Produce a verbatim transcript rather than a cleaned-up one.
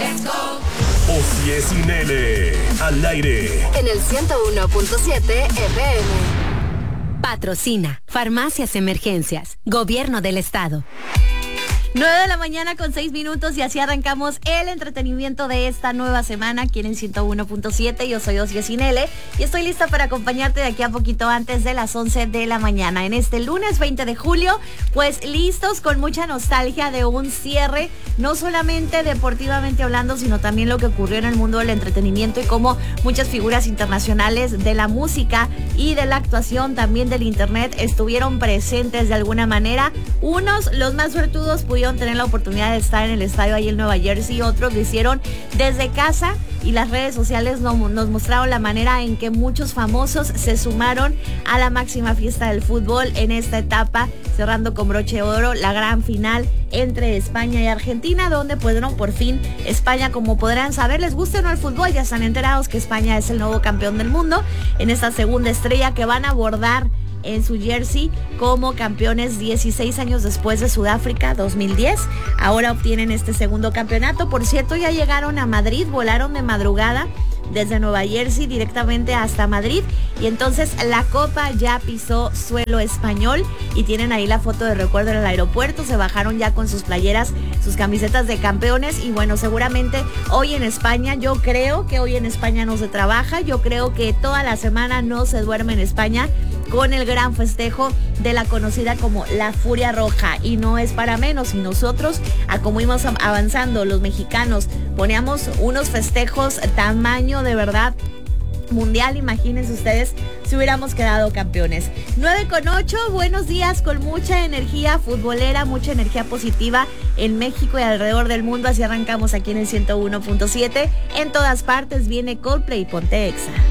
Let's go. Osié sin L, al aire. En el ciento uno punto siete F M. Patrocina Farmacias Emergencias, Gobierno del Estado. nueve de la mañana con seis minutos y así arrancamos el entretenimiento de esta nueva semana aquí en el ciento uno punto siete. Yo soy Osié sin L y estoy lista para acompañarte de aquí a poquito antes de las once de la mañana. En este lunes veinte de julio, pues listos con mucha nostalgia de un cierre, no solamente deportivamente hablando, sino también lo que ocurrió en el mundo del entretenimiento y cómo muchas figuras internacionales de la música y de la actuación, también del internet, estuvieron presentes de alguna manera. Unos, los más suertudos, pudieron tener la oportunidad de estar en el estadio ahí en Nueva Jersey, otros lo hicieron desde casa y las redes sociales nos, nos mostraron la manera en que muchos famosos se sumaron a la máxima fiesta del fútbol en esta etapa, cerrando con broche de oro la gran final entre España y Argentina, donde pues no, por fin España, como podrán saber, les guste o no el fútbol, ya están enterados que España es el nuevo campeón del mundo en esta segunda estrella que van a abordar en su jersey como campeones dieciséis años después de Sudáfrica dos mil diez. Ahora obtienen este segundo campeonato. Por cierto, ya llegaron a Madrid, volaron de madrugada desde Nueva Jersey directamente hasta Madrid y entonces la copa ya pisó suelo español y tienen ahí la foto de recuerdo en el aeropuerto. Se bajaron ya con sus playeras, sus camisetas de campeones y bueno, seguramente hoy en España, yo creo que hoy en España no se trabaja, yo creo que toda la semana no se duerme en España con el gran festejo de la conocida como la Furia Roja, y no es para menos, y nosotros, a como íbamos avanzando los mexicanos, poníamos unos festejos tamaño de verdad mundial. Imagínense ustedes si hubiéramos quedado campeones. nueve con ocho, buenos días con mucha energía futbolera, mucha energía positiva en México y alrededor del mundo. Así arrancamos aquí en el ciento uno punto siete. En todas partes viene Coldplay y ponte Exa.